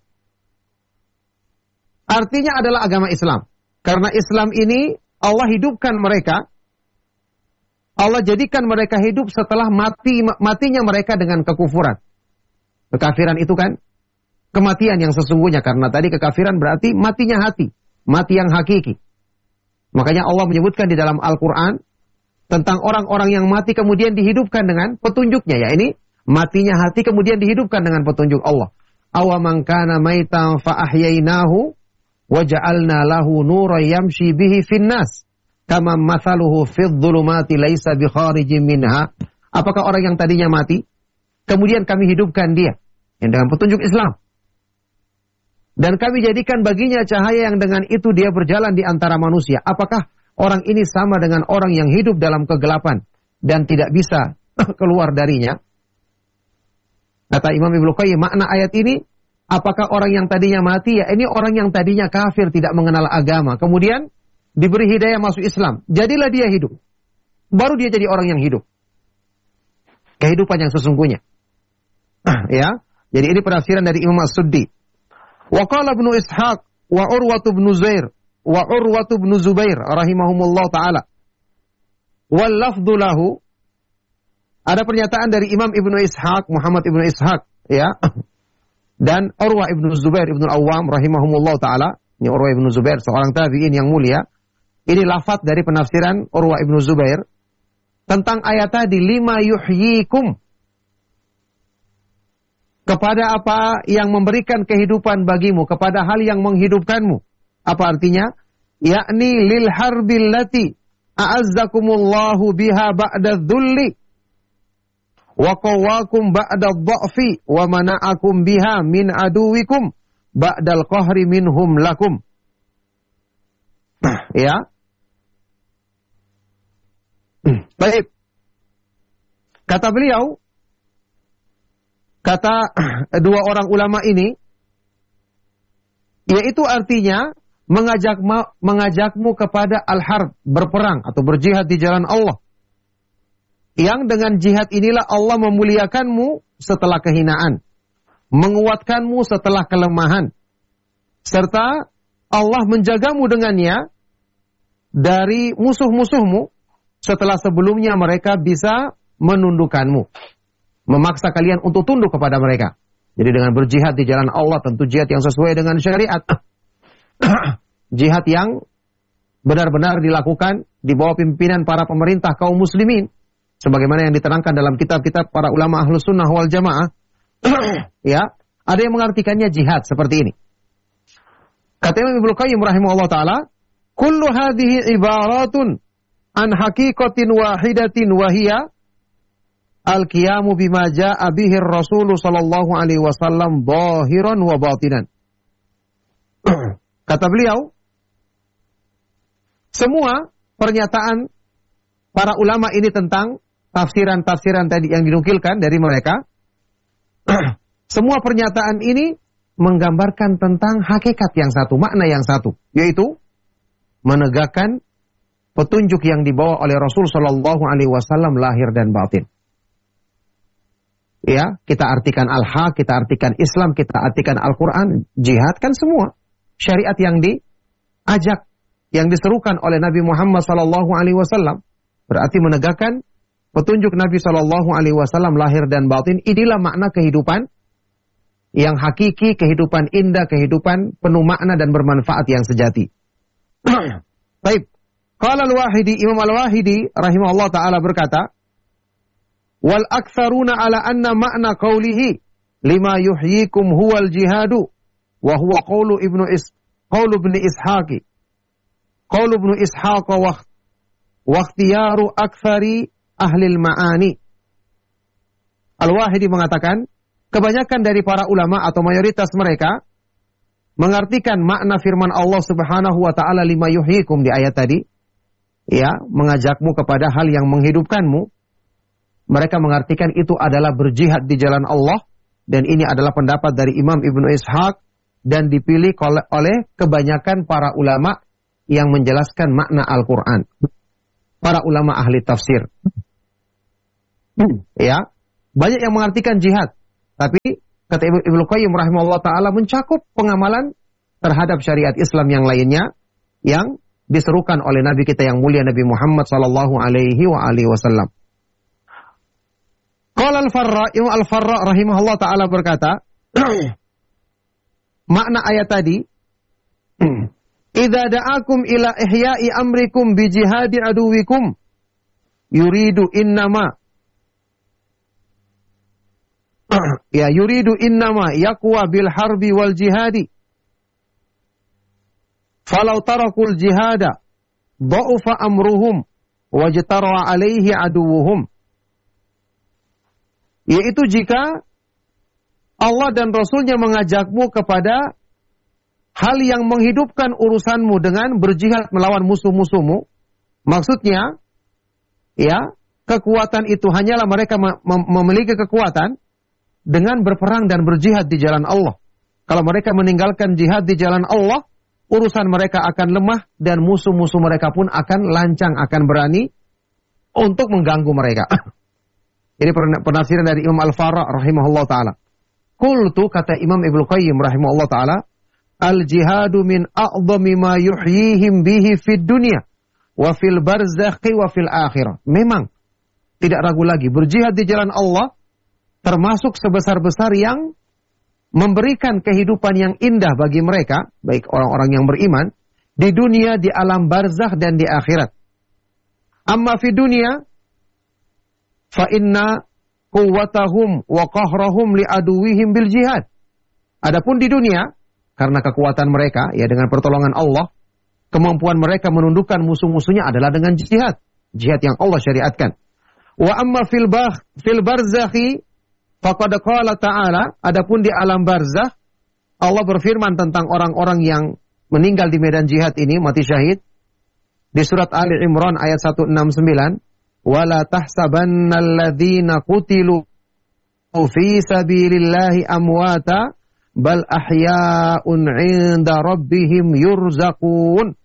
Artinya adalah agama Islam. Karena Islam ini Allah hidupkan mereka, Allah jadikan mereka hidup setelah mati matinya mereka dengan kekufuran. Kekafiran itu kan kematian yang sesungguhnya, karena tadi kekafiran berarti matinya hati, mati yang hakiki. Makanya Allah menyebutkan di dalam Al-Quran tentang orang-orang yang mati kemudian dihidupkan dengan petunjuknya. Ya, ini matinya hati kemudian dihidupkan dengan petunjuk Allah. Awa man kana maitan fa ahyainahu wa ja'alna lahu nuran yamshi bihi finnas kama mathaluhu fidh dhulumati laisa bi kharijin minha. Apakah orang yang tadinya mati kemudian kami hidupkan dia yang dengan petunjuk Islam, dan kami jadikan baginya cahaya yang dengan itu dia berjalan di antara manusia. Apakah orang ini sama dengan orang yang hidup dalam kegelapan dan tidak bisa keluar darinya? Kata Imam Ibnu Qayyim, makna ayat ini, apakah orang yang tadinya mati, ya ini orang yang tadinya kafir, tidak mengenal agama, kemudian diberi hidayah masuk Islam, jadilah dia hidup. Baru dia jadi orang yang hidup. Kehidupan yang sesungguhnya. Ya, jadi ini penafsiran dari Imam As-Suddi. Wa qala Ibnu Ishaq wa Urwatu ibn Zubair wa Urwatu ibn Zubair rahimahumullah taala. Wal lafdhu lahu, ada pernyataan dari Imam Ibnu Ishaq, Muhammad Ibnu Ishaq, ya. Dan Urwah Ibnu Zubair Ibnu Awam rahimahumullah taala. Ini Urwah Ibnu Zubair, seorang tabi'in yang mulia. Ini lafaz dari penafsiran Urwah Ibnu Zubair tentang ayat tadi, lima yuhyikum, kepada apa yang memberikan kehidupan bagimu, kepada hal yang menghidupkanmu. Apa artinya? Yakni lil harbil lati a'azzakumullahu biha ba'da dhulli wa qawakum ba'da dha'fi wa mana'akum biha min aduwikum ba'dal qahri minhum lakum. Ya. Baik. Kata beliau, kata dua orang ulama ini, yaitu artinya mengajak mengajakmu kepada al-harb, berperang atau berjihad di jalan Allah. Yang dengan jihad inilah Allah memuliakanmu setelah kehinaan, menguatkanmu setelah kelemahan, serta Allah menjagamu dengannya dari musuh-musuhmu setelah sebelumnya mereka bisa menundukkanmu, memaksa kalian untuk tunduk kepada mereka. Jadi dengan berjihad di jalan Allah, tentu jihad yang sesuai dengan syariat. Jihad yang benar-benar dilakukan di bawah pimpinan para pemerintah kaum muslimin, sebagaimana yang diterangkan dalam kitab-kitab para ulama Ahlus Sunnah wal Jamaah. Ya, ada yang mengartikannya jihad seperti ini. Kata Imam Ibnu Qayyim rahimahullah taala, kullu hadhihi ibaratun an haqiqatin wahidatin wa hiya al-qiyamu bima jaa'a bihi ar-rasul sallallahu alaihi wasallam zahiran wa batinan. Kata beliau, semua pernyataan para ulama ini tentang tafsiran-tafsiran tadi yang dinukilkan dari mereka, semua pernyataan ini menggambarkan tentang hakikat yang satu, makna yang satu, yaitu menegakkan petunjuk yang dibawa oleh Rasul sallallahu alaihi wasallam lahir dan batin. Ya, kita artikan al-haq, kita artikan Islam, kita artikan Al-Quran, jihad kan semua syariat yang diajak, yang diserukan oleh Nabi Muhammad sallallahu alaihi wasallam, berarti menegakkan petunjuk Nabi sallallahu alaihi wasallam lahir dan batin. Inilah makna kehidupan yang hakiki, kehidupan indah, kehidupan penuh makna dan bermanfaat yang sejati. Baik. Qala al-Wahidi, Imam al-Wahidi rahimahullah taala berkata, wal aktsaruna ala anna makna qawlihi lima yuhyikum huwal jihadu wa huwa qawlu ibnu is qawlu ibnu ishaqi qawlu ibnu ishaq wa ikhtiyaru aktsari ahli al-ma'ani. Al-Wahidi mengatakan, kebanyakan dari para ulama atau mayoritas mereka mengartikan makna firman Allah Subhanahu wa taala lima yuhyikum di ayat tadi, ya, mengajakmu kepada hal yang menghidupkanmu. Mereka mengartikan itu adalah berjihad di jalan Allah, dan ini adalah pendapat dari Imam Ibnu Ishaq dan dipilih oleh kebanyakan para ulama yang menjelaskan makna Al-Qur'an. Para ulama ahli tafsir. Ya, banyak yang mengartikan jihad, tapi kata Ibnu Qayyim rahimahullah taala mencakup pengamalan terhadap syariat Islam yang lainnya yang diserukan oleh Nabi kita yang mulia Nabi Muhammad sallallahu alaihi wa alihi wasallam. Qala Al-Farra, Imam Al-Farra rahimahullah taala berkata, makna ayat tadi, idza da'akum ila ihya'i amrikum bi jihadi aduwikum yuridu innama ya yuridu innama yaqwa bil harbi wal jihadi falau tarakul jihada dha'ufa amruhum wajtara alaihi aduwuhum. Yaitu jika Allah dan Rasulnya mengajakmu kepada hal yang menghidupkan urusanmu dengan berjihad melawan musuh-musuhmu. Maksudnya, ya, kekuatan itu hanyalah mereka mem memiliki kekuatan dengan berperang dan berjihad di jalan Allah. Kalau mereka meninggalkan jihad di jalan Allah, urusan mereka akan lemah dan musuh-musuh mereka pun akan lancang, akan berani untuk mengganggu mereka. Ini penafsiran dari Imam Al-Farra rahimahullah ta'ala. Qultu, kata Imam Ibnu Qayyim rahimahullah ta'ala, al-jihadu min a'zami ma yuhyihim bihi fid dunya wa fil barzakhi wa fil akhirah. Memang tidak ragu lagi, berjihad di jalan Allah termasuk sebesar-besar yang memberikan kehidupan yang indah bagi mereka, baik orang-orang yang beriman di dunia, di alam barzakh dan di akhirat. Amma fi dunya fa inna quwwatahum wa qahrahum li aduwihim bil jihad. Adapun di dunia, karena kekuatan mereka, ya, dengan pertolongan Allah, kemampuan mereka menundukkan musuh-musuhnya adalah dengan jihad, jihad yang Allah syariatkan. Wa amma fil bakh fil barzakhi faqad qala ta'ala, adapun di alam barzakh Allah berfirman tentang orang-orang yang meninggal di medan jihad ini, mati syahid, di surat Ali Imran ayat seratus enam puluh sembilan, wala tahsabannal ladzina qutilu fi sabilillahi amwata bal ahya'un 'inda rabbihim yurzaqun.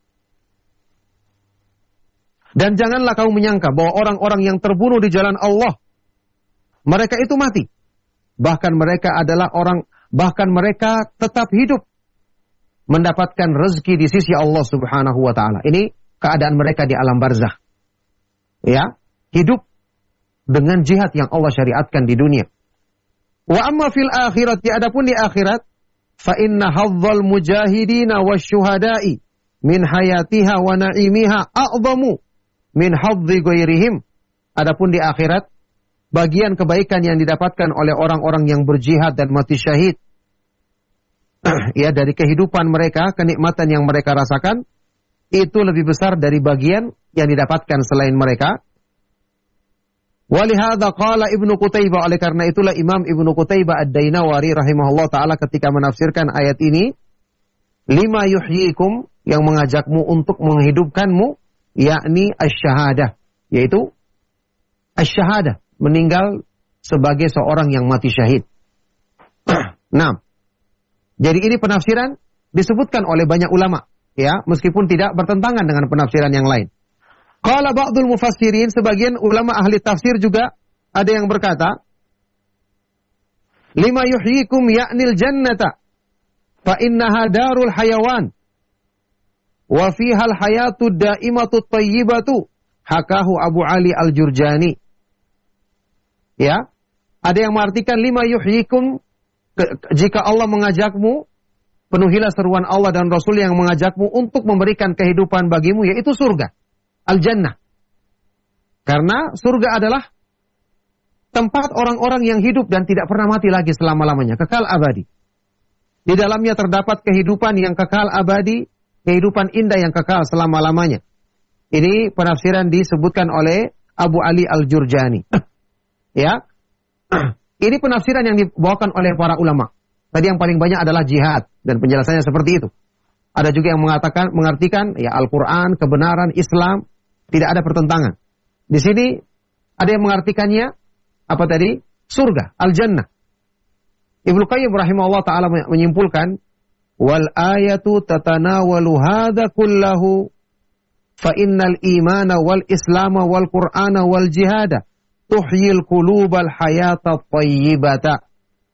Dan janganlah kamu menyangka bahwa orang-orang yang terbunuh di jalan Allah mereka itu mati. Bahkan mereka adalah orang, bahkan mereka tetap hidup mendapatkan rezeki di sisi Allah Subhanahu wa taala. Ini keadaan mereka di alam barzakh. Ya, hidup dengan jihad yang Allah syariatkan di dunia. Wa amma fil akhirati, adapun di akhirat, fa inna hadzal mujahidina wasyuhada'i min hayatiha wa na'imiha a'zamu min hadzi ghairihim. Adapun di akhirat, bagian kebaikan yang didapatkan oleh orang-orang yang berjihad dan mati syahid, ya, dari kehidupan mereka, kenikmatan yang mereka rasakan, itu lebih besar dari bagian yang didapatkan selain mereka. Walihada qala Ibnu Qutaibah, oleh karena itulah Imam Ibnu Qutaibah Ad-Dainawari rahimahullah ta'ala ketika menafsirkan ayat ini, lima yuhyikum, yang mengajakmu untuk menghidupkanmu, yakni asy-syahadah, yaitu asy-syahadah, meninggal sebagai seorang yang mati syahid. Nah, jadi ini penafsiran disebutkan oleh banyak ulama, ya, meskipun tidak bertentangan dengan penafsiran yang lain. Qala ba'dul mufassirin, sebagian ulama ahli tafsir juga ada yang berkata, lima yuhyikum ya'nil jannata fa innaha darul hayawan wa fiha al hayatu daimatu thayyibatu, hakahu Abu Ali Al-Jurjani. Ya, ada yang mengartikan lima yuhyikum, jika Allah mengajakmu, penuhilah seruan Allah dan Rasul yang mengajakmu untuk memberikan kehidupan bagimu, yaitu surga, al-jannah. Karena surga adalah tempat orang-orang yang hidup dan tidak pernah mati lagi selama-lamanya, kekal abadi. Di dalamnya terdapat kehidupan yang kekal abadi, kehidupan indah yang kekal selama-lamanya. Ini penafsiran disebutkan oleh Abu Ali Al-Jurjani. Ya. Ini penafsiran yang dibawakan oleh para ulama. Tadi yang paling banyak adalah jihad dan penjelasannya seperti itu. Ada juga yang mengatakan mengartikan ya Al-Qur'an, kebenaran, Islam, tidak ada pertentangan. Di sini ada yang mengartikannya apa tadi? Surga, al-jannah. Ibnu Qayyim rahimahullah taala menyimpulkan wal ayatu tatanawalu hadza kullahu fa innal imana wal islama wal qur'ana wal jihada tuhyil qulubal hayata thayyibata.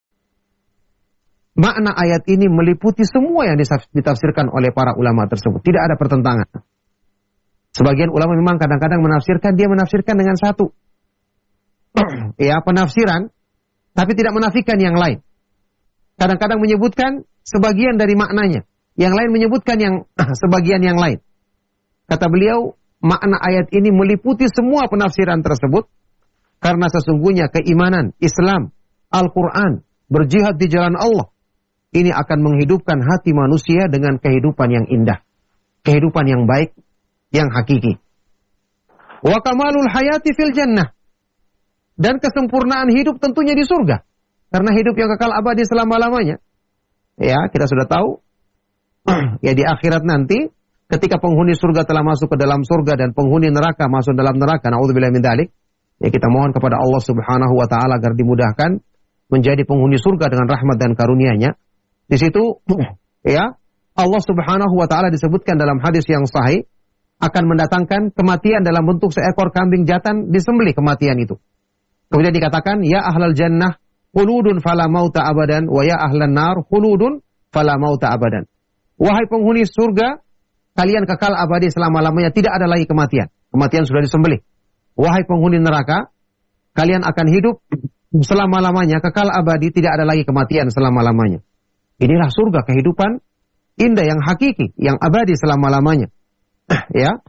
Makna ayat ini meliputi semua yang ditafsirkan oleh para ulama tersebut. Tidak ada pertentangan. Sebagian ulama memang kadang-kadang menafsirkan, dia menafsirkan dengan satu ya penafsiran, tapi tidak menafikan yang lain. Kadang-kadang menyebutkan sebagian dari maknanya, yang lain menyebutkan yang sebagian yang lain. Kata beliau, makna ayat ini meliputi semua penafsiran tersebut, karena sesungguhnya keimanan, Islam, Al-Quran, berjihad di jalan Allah, ini akan menghidupkan hati manusia dengan kehidupan yang indah, kehidupan yang baik, yang hakiki. Wa kamalul hayati fil jannah. Dan kesempurnaan hidup tentunya di surga. Karena hidup yang kekal abadi selama-lamanya. Ya, kita sudah tahu. Ya, di akhirat nanti, ketika penghuni surga telah masuk ke dalam surga dan penghuni neraka masuk dalam neraka, na'udzubillah min dzalik, ya kita mohon kepada Allah Subhanahu wa taala agar dimudahkan menjadi penghuni surga dengan rahmat dan karunia-Nya. Di situ ya, Allah Subhanahu wa taala disebutkan dalam hadis yang sahih akan mendatangkan kematian dalam bentuk seekor kambing jantan disembelih kematian itu. Kemudian dikatakan ya ahlal jannah khuludun fala mauta abadan wa ya ahlan nar khuludun fala mauta abadan. Wahai penghuni surga, kalian kekal abadi selama-lamanya, tidak ada lagi kematian. Kematian sudah disembelih. Wahai penghuni neraka, kalian akan hidup selama-lamanya, kekal abadi, tidak ada lagi kematian selama-lamanya. Inilah surga, kehidupan indah yang hakiki, yang abadi selama-lamanya. Ya.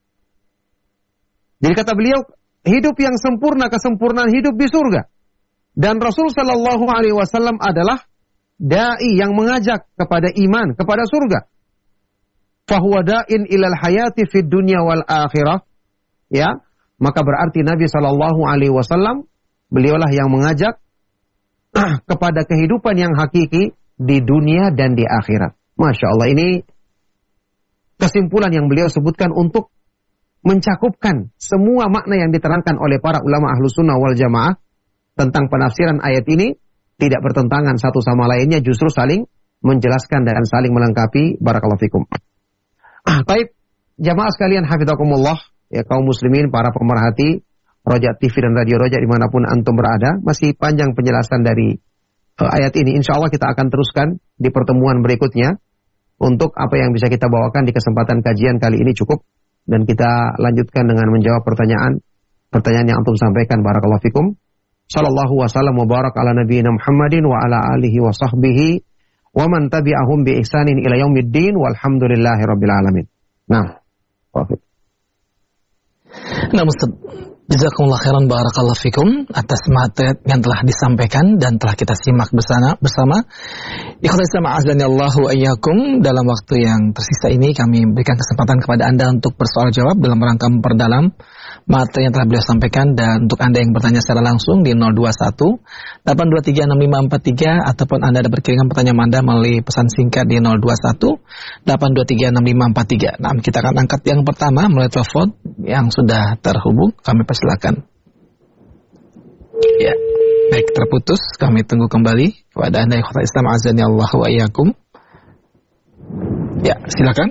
Jadi kata beliau, hidup yang sempurna, kesempurnaan hidup di surga. Dan Rasul Shallallahu Alaihi Wasallam adalah dai yang mengajak kepada iman, kepada surga. Fahuwa da'in ilal hayati fid dunya wal akhirah. Ya, maka berarti Nabi Shallallahu Alaihi Wasallam beliaulah yang mengajak kepada kehidupan yang hakiki di dunia dan di akhirat. Masya Allah, ini kesimpulan yang beliau sebutkan untuk mencakupkan semua makna yang diterangkan oleh para ulama ahlu sunnah wal jamaah tentang penafsiran ayat ini, tidak bertentangan satu sama lainnya, justru saling menjelaskan dan saling melengkapi. Barakallahu fikum. Baik, jamaah sekalian hafizakumullah, ya kaum muslimin, para pemerhati Roja T V dan Radio Roja dimanapun antum berada, masih panjang penjelasan dari uh, ayat ini. Insya Allah kita akan teruskan di pertemuan berikutnya. Untuk apa yang bisa kita bawakan di kesempatan kajian kali ini cukup, dan kita lanjutkan dengan menjawab pertanyaan pertanyaan yang antum sampaikan. Barakallahu fikum. Sallallahu wasallam wa barak ala nabiyina Muhammadin wa ala alihi wa sahbihi wa man tabi'ahum bi ihsanin ila yaumiddin walhamdulillahi rabbil alamin. Nah, Wafid. Nah, Ustaz, jazakumullah khairan barakallahu fikum atas materi yang telah disampaikan dan telah kita simak bersama bersama. Ikhwan Islam azanillahu ayyakum, dalam waktu yang tersisa ini kami berikan kesempatan kepada Anda untuk bersoal jawab dalam rangka memperdalam materi yang telah beliau sampaikan, dan untuk Anda yang bertanya secara langsung di nol dua satu delapan dua tiga enam lima empat tiga ataupun Anda ada berkirimkan pertanyaan Anda melalui pesan singkat di nol dua satu delapan dua tiga enam lima empat tiga. Nah, kita akan angkat yang pertama melalui telepon yang sudah terhubung. Kami persilakan. Ya, baik, terputus. Kami tunggu kembali kepada Anda ikhwan Islam azani Allah wa iyyakum. Ya, silakan.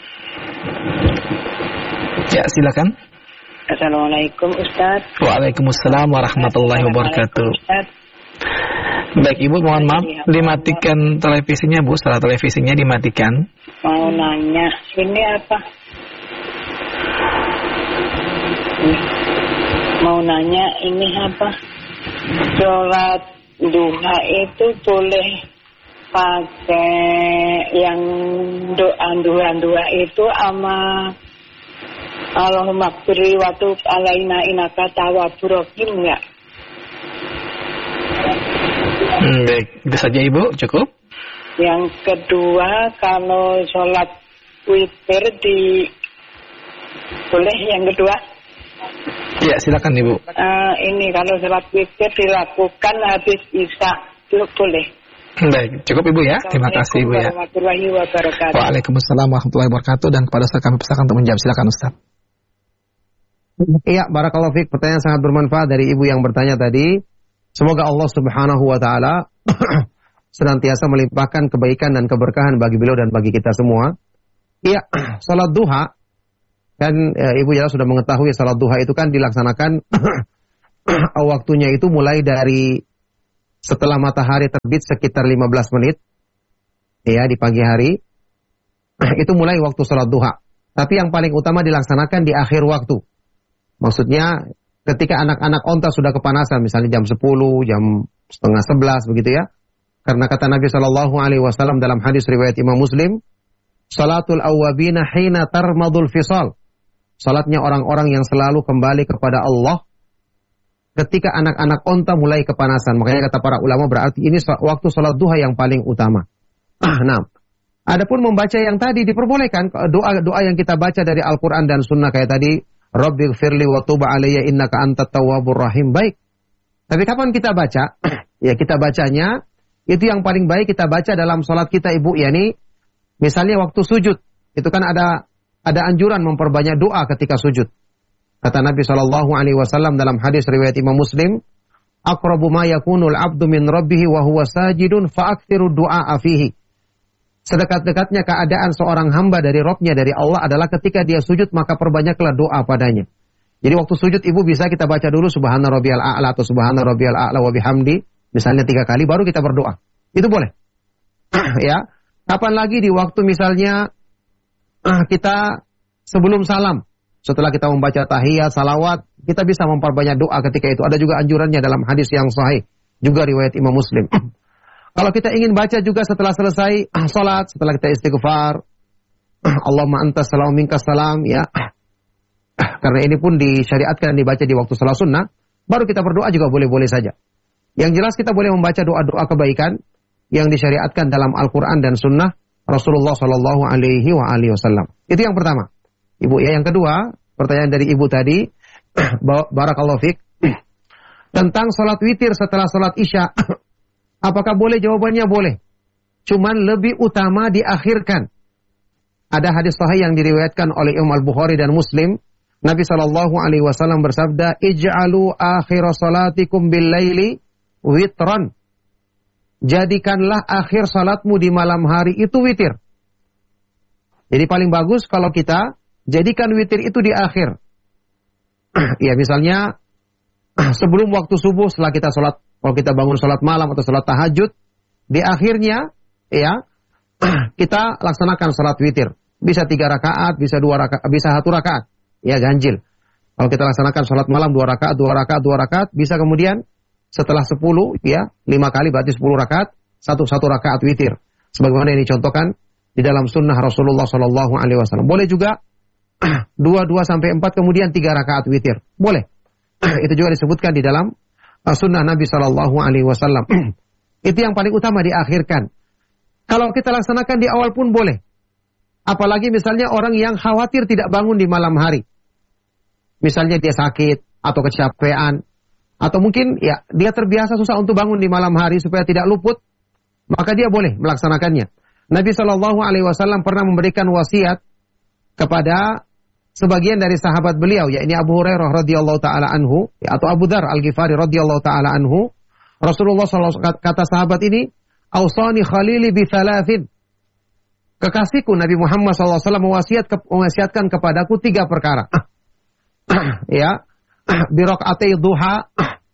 Ya, silakan. Assalamualaikum Ustaz. Waalaikumsalam warahmatullahi wabarakatuh. Ustaz. Baik Ibu, mohon maaf, dimatikan televisinya Bu, setelah televisinya dimatikan. Mau nanya, ini apa? Mau nanya ini apa? Sholat duha itu boleh pakai yang doa-doa itu sama Allahumma qfirli wa tub alaina innaka tawwabur rahim enggak? Hmm, baik, itu saja Ibu, cukup. Yang kedua, kalau sholat witir di boleh yang kedua? Ya, silakan Ibu. Uh, ini kalau sholat witir dilakukan habis isya, itu boleh. Baik, cukup Ibu ya. Terima kasih Ibu ya. Warahmatullahi wabarakatuh. Waalaikumsalam warahmatullahi wabarakatuh. Dan kepada Ustaz kami persilakan untuk menjawab. Silakan Ustaz. Iya, barakallahu fiik. Pertanyaan sangat bermanfaat dari Ibu yang bertanya tadi. Semoga Allah Subhanahu wa taala senantiasa melimpahkan kebaikan dan keberkahan bagi beliau dan bagi kita semua. Iya, salat duha kan ya, Ibu jelas sudah mengetahui salat duha itu kan dilaksanakan waktunya itu mulai dari setelah matahari terbit sekitar lima belas menit ya di pagi hari. Itu mulai waktu salat duha. Tapi yang paling utama dilaksanakan di akhir waktu. Maksudnya ketika anak-anak onta sudah kepanasan, misalnya jam sepuluh, jam setengah sebelas begitu ya. Karena kata Nabi shallallahu alaihi wasallam dalam hadis riwayat Imam Muslim, salatul awwabina hina tarmadul fisal. Salatnya orang-orang yang selalu kembali kepada Allah ketika anak-anak onta mulai kepanasan. Makanya kata para ulama berarti ini waktu salat duha yang paling utama. Nah, adapun membaca yang tadi diperbolehkan, doa-doa yang kita baca dari Al-Quran dan Sunnah kayak tadi, Rabbighfirli wa tub alayya innaka antat tawwabur rahim. Baik. Tapi kapan kita baca? Ya kita bacanya itu yang paling baik kita baca dalam salat kita Ibu, yakni misalnya waktu sujud. Itu kan ada ada anjuran memperbanyak doa ketika sujud. Kata Nabi shallallahu alaihi wasallam dalam hadis riwayat Imam Muslim, aqrabu ma yakunul abdu min rabbih wa huwa sajidun fa'aktsiru du'a fihi. Sedekat-dekatnya keadaan seorang hamba dari Rabb-nya, dari Allah adalah ketika dia sujud maka perbanyaklah doa padanya. Jadi waktu sujud Ibu bisa kita baca dulu subhana rabbiyal a'la atau subhana rabbiyal a'la wa bihamdi misalnya tiga kali baru kita berdoa. Itu boleh. Ya. Kapan lagi di waktu misalnya kita sebelum salam, setelah kita membaca tahiyat, salawat, kita bisa memperbanyak doa ketika itu. Ada juga anjurannya dalam hadis yang sahih, juga riwayat Imam Muslim. Kalau kita ingin baca juga setelah selesai salat, setelah kita istighfar, Allahumma antas salam minkas salam, ya. Karena ini pun disyariatkan dibaca di waktu salat sunnah, baru kita berdoa juga boleh-boleh saja. Yang jelas kita boleh membaca doa-doa kebaikan yang disyariatkan dalam Al-Quran dan Sunnah Rasulullah Shallallahu Alaihi Wasallam. Itu yang pertama, Ibu. Ya, yang kedua, pertanyaan dari Ibu tadi, barakallahu fiik, tentang salat witir setelah salat isya. Apakah boleh? Jawabannya boleh. Cuman lebih utama diakhirkan. Ada hadis sahih yang diriwayatkan oleh Imam Al-Bukhari dan Muslim. Nabi Shallallahu Alaihi Wasallam bersabda, Ij'alu akhir salatikum bil laili witran. Jadikanlah akhir salatmu di malam hari itu witir. Jadi paling bagus kalau kita jadikan witir itu di akhir. Ya misalnya sebelum waktu subuh setelah kita salat, kalau kita bangun salat malam atau salat tahajud, di akhirnya ya kita laksanakan salat witir. Bisa tiga rakaat, bisa dua rakaat, bisa satu rakaat. Ya ganjil. Kalau kita laksanakan salat malam dua rakaat, dua rakaat, dua rakaat, bisa kemudian setelah sepuluh, ya, lima kali berarti sepuluh rakaat, satu satu rakaat witir. Sebagaimana yang dicontohkan di dalam sunnah Rasulullah Shallallahu Alaihi Wasallam. Boleh juga dua dua sampai empat kemudian tiga rakaat witir. Boleh. Itu juga disebutkan di dalam uh, sunnah Nabi Shallallahu Alaihi Wasallam. Itu yang paling utama diakhirkan. Kalau kita laksanakan di awal pun boleh. Apalagi misalnya orang yang khawatir tidak bangun di malam hari. Misalnya dia sakit atau kecapean. Atau mungkin ya dia terbiasa susah untuk bangun di malam hari supaya tidak luput, maka dia boleh melaksanakannya. Nabi Shallallahu Alaihi Wasallam pernah memberikan wasiat kepada sebagian dari sahabat beliau, yakni Abu Hurairah radhiyallahu taala anhu, ya, atau Abu Dzar Al-Ghifari radhiyallahu taala anhu. Rasulullah Shallallahu Alaihi Wasallam kata sahabat ini, "Ausani khalili bi thalathin." Kekasihku Nabi Muhammad Shallallahu Alaihi Wasallam mewasiat, mewasiatkan kepadaku tiga perkara. Ya. Birakaatay duha,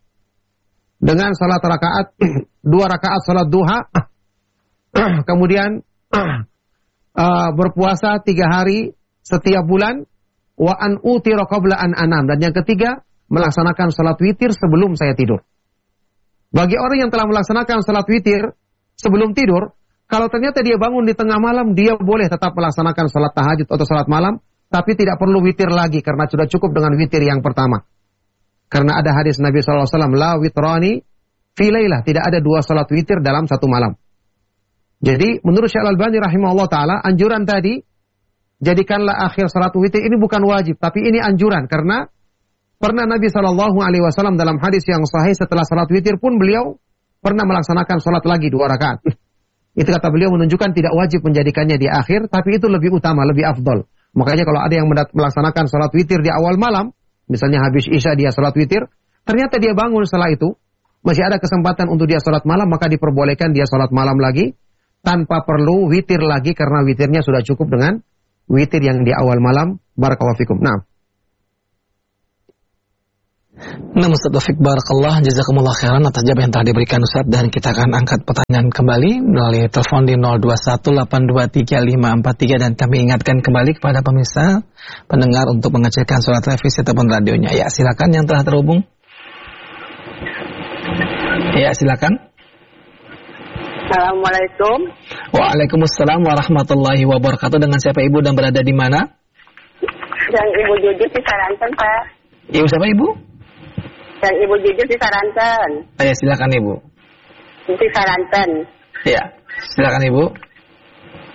dengan salat rakaat dua rakaat salat duha, kemudian uh, berpuasa tiga hari setiap bulan, wa an utira qabla an anam, dan yang ketiga melaksanakan salat witir sebelum saya tidur. Bagi orang yang telah melaksanakan salat witir sebelum tidur, kalau ternyata dia bangun di tengah malam, dia boleh tetap melaksanakan salat tahajud atau salat malam, tapi tidak perlu witir lagi karena sudah cukup dengan witir yang pertama. Karena ada hadis Nabi shallallahu alaihi wasallam, la witrani fi lailah, tidak ada dua salat witir dalam satu malam. Jadi menurut Syekh Al-Albani rahimahullah taala, anjuran tadi jadikanlah akhir salat witir ini bukan wajib, tapi ini anjuran karena pernah Nabi shallallahu alaihi wasallam dalam hadis yang sahih setelah salat witir pun beliau pernah melaksanakan salat lagi dua rakaat. Itu kata beliau menunjukkan tidak wajib menjadikannya di akhir, tapi itu lebih utama, lebih afdol. Makanya kalau ada yang melaksanakan salat witir di awal malam, misalnya habis isya dia salat witir, ternyata dia bangun setelah itu, masih ada kesempatan untuk dia salat malam, maka diperbolehkan dia salat malam lagi, tanpa perlu witir lagi, karena witirnya sudah cukup dengan witir yang di awal malam. Barakallahu fikum. Nah. Nah, Ustaz Taufik Barakallah, jazakumullah khairan atas jawaban yang telah diberikan Ustaz, dan kita akan angkat pertanyaan kembali melalui telepon di nol dua satu delapan dua tiga lima empat tiga, dan kami ingatkan kembali kepada pemirsa pendengar untuk mengecilkan suara televisi ataupun radionya. Ya, silakan yang telah terhubung. Ya, silakan. Assalamualaikum. Waalaikumsalam warahmatullahi wabarakatuh. Dengan siapa Ibu dan berada di mana? Dan Ibu Jujur di Saranten, Pak. Ibu siapa Ibu? Dan Ibu Jujur di Saranten. Ya, silakan Ibu. Di Saranten. Ya, silakan Ibu.